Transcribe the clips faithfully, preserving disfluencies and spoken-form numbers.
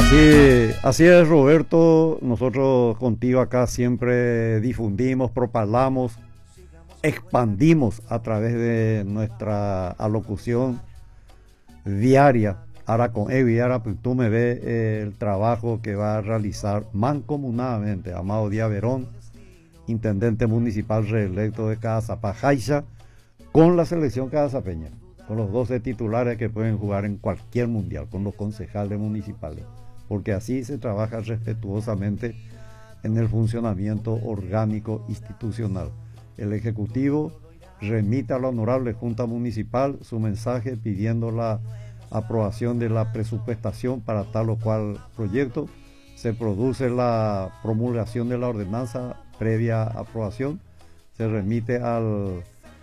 Así, así es, Roberto. Nosotros contigo acá siempre difundimos, propalamos, expandimos a través de nuestra alocución diaria. Ahora con Evi, ahora pues, tú me ves eh, el trabajo que va a realizar mancomunadamente Amado Díaz Verón, intendente municipal reelecto de Cazapá, Jaiza, con la selección cazapeña, con los doce titulares que pueden jugar en cualquier mundial, con los concejales municipales, porque así se trabaja respetuosamente en el funcionamiento orgánico institucional. El Ejecutivo remite a la Honorable Junta Municipal su mensaje pidiendo la aprobación de la presupuestación para tal o cual proyecto. Se produce la promulgación de la ordenanza previa aprobación, se remite al,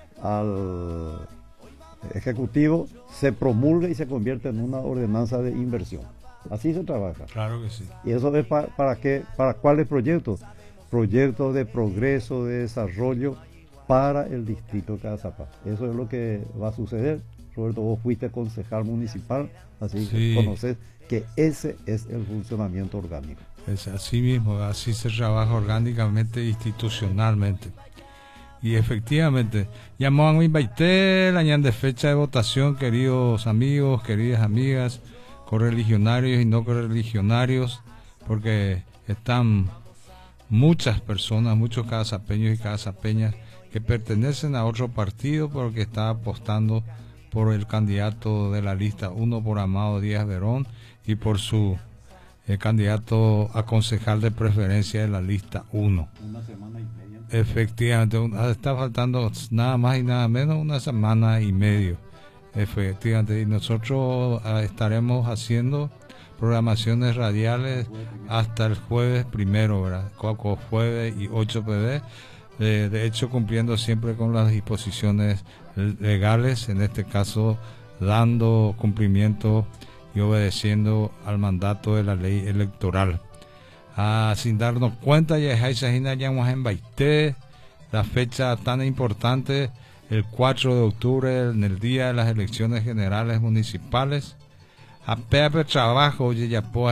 al Ejecutivo, se promulga y se convierte en una ordenanza de inversión. Así se trabaja. Claro que sí. ¿Y eso es para, para qué? ¿Para cuáles proyectos? Proyectos de progreso, de desarrollo para el distrito de Cazapá. Eso es lo que va a suceder. Roberto, vos fuiste concejal municipal, así Sí. que conoces que ese es el funcionamiento orgánico. Es así mismo, así se trabaja orgánicamente, institucionalmente. Y efectivamente, llamamos a invitar la de fecha de votación, queridos amigos, queridas amigas, correligionarios y no correligionarios, porque están muchas personas, muchos cazapeños y cazapeñas que pertenecen a otro partido, pero que está apostando por el candidato de la lista uno, por Amado Díaz Verón, y por su eh, candidato a concejal de preferencia de la lista uno. Una semana y media. Efectivamente, está faltando nada más y nada menos una semana y medio. Efectivamente, y nosotros uh, estaremos haciendo programaciones radiales hasta el jueves primero, ¿verdad? Coco jueves y ocho P B. De, de hecho, cumpliendo siempre con las disposiciones legales, en este caso dando cumplimiento y obedeciendo al mandato de la ley electoral. Ah, sin darnos cuenta, ya vamos en Baité, la fecha tan importante, el cuatro de octubre, en el día de las elecciones generales municipales. A Pepe trabajo, oye, ya